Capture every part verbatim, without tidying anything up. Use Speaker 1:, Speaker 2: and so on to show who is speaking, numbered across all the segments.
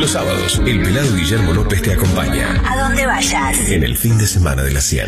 Speaker 1: Los sábados, el pelado Guillermo López te acompaña.
Speaker 2: A donde vayas.
Speaker 1: En el fin de semana de la cien.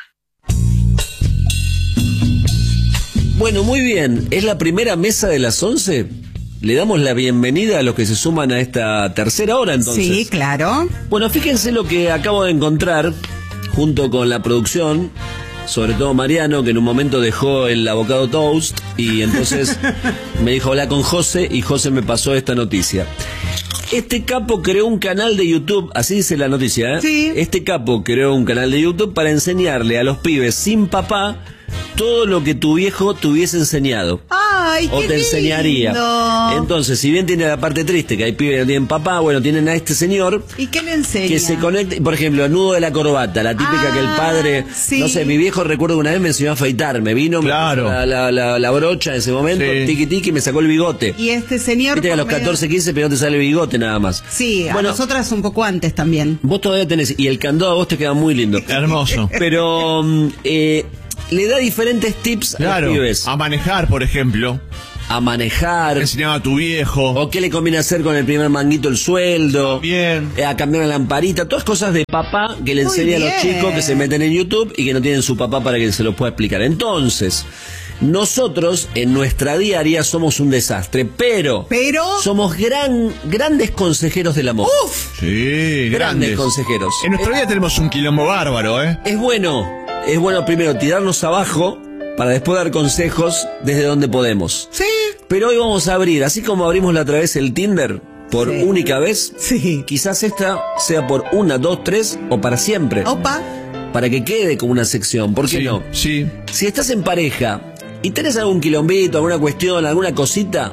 Speaker 3: Bueno, muy bien. ¿Es la primera mesa de las once? Le damos la bienvenida a los que se suman a esta tercera hora, entonces.
Speaker 4: Sí, claro.
Speaker 3: Bueno, fíjense lo que acabo de encontrar junto con la producción, sobre todo Mariano, que en un momento dejó el avocado toast y entonces me dijo habla con José y José me pasó esta noticia. Este capo creó un canal de YouTube, así dice la noticia, ¿eh?
Speaker 4: Sí.
Speaker 3: Este capo creó un canal de YouTube para enseñarle a los pibes sin papá todo lo que tu viejo te hubiese enseñado.
Speaker 4: Ay,
Speaker 3: o
Speaker 4: qué
Speaker 3: te enseñaría.
Speaker 4: lindo.
Speaker 3: Entonces, si bien tiene la parte triste, que hay pibes que no tienen papá, bueno, tienen a este señor
Speaker 4: ¿Y qué le enseña?
Speaker 3: que se conecte, por ejemplo, el nudo de la corbata, la típica
Speaker 4: Ah,
Speaker 3: que el padre,
Speaker 4: sí.
Speaker 3: no sé, mi viejo recuerdo que una vez me enseñó a afeitar, me vino,
Speaker 5: Claro.
Speaker 3: me puso la, la, la, la brocha en ese momento,
Speaker 5: Sí.
Speaker 3: tiqui tiqui, y me sacó el bigote.
Speaker 4: Y este señor...
Speaker 3: Viste que a los
Speaker 4: por medio-
Speaker 3: catorce, quince, pero no te sale el bigote nada más.
Speaker 4: Sí, a
Speaker 3: Bueno,
Speaker 4: nosotras un poco antes también.
Speaker 3: vos todavía tenés, y el candado a vos te queda muy lindo.
Speaker 5: Hermoso.
Speaker 3: Pero mm, eh, le da diferentes tips a
Speaker 5: Claro.
Speaker 3: los pibes.
Speaker 5: A manejar, por ejemplo.
Speaker 3: A manejar.
Speaker 5: Enseñaba a tu viejo.
Speaker 3: O qué le conviene hacer con el primer manguito el sueldo.
Speaker 5: Bien.
Speaker 3: Eh, a cambiar la lamparita. Todas cosas de papá que le
Speaker 4: Muy
Speaker 3: enseña a los
Speaker 4: bien.
Speaker 3: chicos que se meten en YouTube y que no tienen su papá para que se lo pueda explicar. Entonces, nosotros en nuestra diaria somos un desastre, pero,
Speaker 4: Pero...
Speaker 3: somos gran, grandes consejeros del amor.
Speaker 4: ¡Uf!
Speaker 5: Sí,
Speaker 3: Grandes
Speaker 5: grandes.
Speaker 3: consejeros.
Speaker 5: En nuestra vida tenemos un quilombo bárbaro, ¿eh?
Speaker 3: Es bueno, es bueno primero tirarnos abajo para después dar consejos desde donde podemos.
Speaker 4: Sí.
Speaker 3: Pero hoy vamos a abrir, así como abrimos la otra vez el Tinder por
Speaker 4: Sí.
Speaker 3: única vez,
Speaker 4: Sí.
Speaker 3: quizás esta sea por una, dos, tres o para siempre.
Speaker 4: Opa.
Speaker 3: Para que quede como una sección, ¿por qué
Speaker 5: Sí,
Speaker 3: no?
Speaker 5: sí.
Speaker 3: Si estás en pareja y tenés algún quilombito, alguna cuestión, alguna cosita,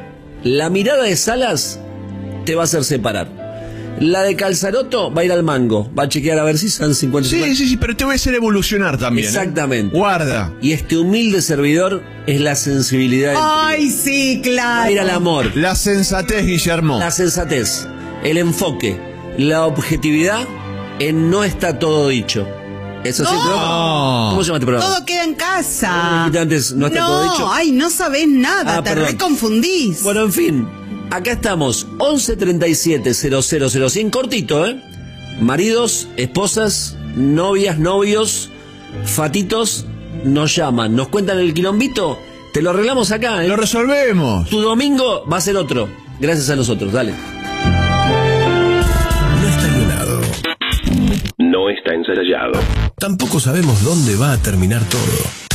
Speaker 3: la mirada de Salas te va a hacer separar. La de Calzaroto va a ir al mango, va a chequear a ver si son cincuenta y
Speaker 5: Sí,
Speaker 3: cincuenta.
Speaker 5: sí, sí, pero te voy a hacer evolucionar también. ¿eh?
Speaker 3: Exactamente.
Speaker 5: Guarda.
Speaker 3: Y este humilde servidor es la sensibilidad del
Speaker 4: Ay, sí,
Speaker 3: Va
Speaker 4: claro.
Speaker 3: a ir al amor,
Speaker 5: La sensatez, Guillermo.
Speaker 3: la sensatez, el enfoque, la objetividad en no está todo dicho. Eso sí,
Speaker 4: No.
Speaker 3: ¿no? ¿Cómo se llama este programa?
Speaker 4: Todo queda en
Speaker 3: ¿Cómo
Speaker 4: casa.
Speaker 3: dijiste antes? ¿No está todo dicho?
Speaker 4: ay, no sabés nada,
Speaker 3: Ah,
Speaker 4: te
Speaker 3: perdón.
Speaker 4: reconfundís.
Speaker 3: Bueno, en fin, acá estamos, once treinta y siete cero cero cero cien, cortito, ¿eh? Maridos, esposas, novias, novios, fatitos, nos llaman, nos cuentan el quilombito, te lo arreglamos acá, ¿eh?
Speaker 5: Lo resolvemos.
Speaker 3: Tu domingo va a ser otro, gracias a nosotros, dale.
Speaker 1: No está guionado.
Speaker 2: No está ensayado.
Speaker 1: Tampoco sabemos dónde va a terminar todo.